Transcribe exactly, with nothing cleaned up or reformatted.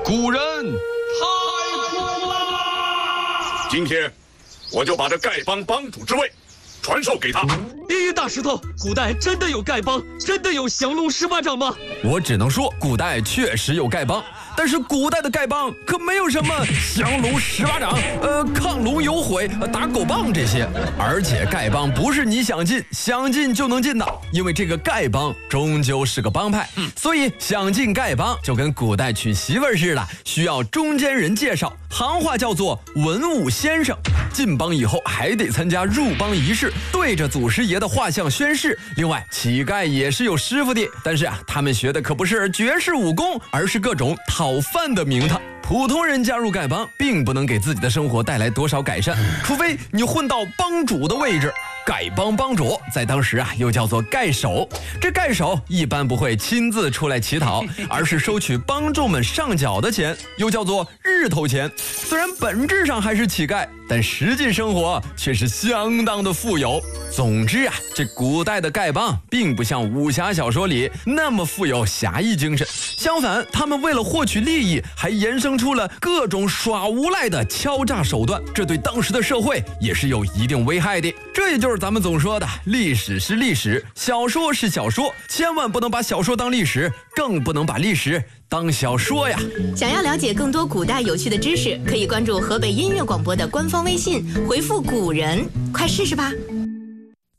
古人太苦了。 今天，我就把这丐帮帮主之位传授给他。 咦，大石头，古代真的有丐帮，真的有降龙十八掌吗？ 我只能说，古代确实有丐帮，但是古代的丐帮可没有什么降龙十八掌、呃亢龙有悔、打狗棒这些。而且丐帮不是你想进想进就能进的，因为这个丐帮终究是个帮派，所以想进丐帮就跟古代娶媳妇儿似的，需要中间人介绍，行话叫做文武先生。进帮以后还得参加入帮仪式，对着祖师爷的画像宣誓。另外，乞丐也是有师傅的，但是啊，他们学的可不是绝世武功，而是各种讨饭的名堂。普通人加入丐帮，并不能给自己的生活带来多少改善，除非你混到帮主的位置。丐帮帮主在当时啊，又叫做丐首。这丐首一般不会亲自出来乞讨，而是收取帮众们上缴的钱，又叫做日头钱。虽然本质上还是乞丐，但实际生活却是相当的富有。总之啊，这古代的丐帮并不像武侠小说里那么富有侠义精神，相反，他们为了获取利益，还衍生出了各种耍无赖的敲诈手段，这对当时的社会也是有一定危害的。这也就是咱们总说的，历史是历史，小说是小说，千万不能把小说当历史，更不能把历史当小说呀。 想要了解更多古代有趣的知识，可以关注河北音乐广播的官方微信，回复古人，快试试吧。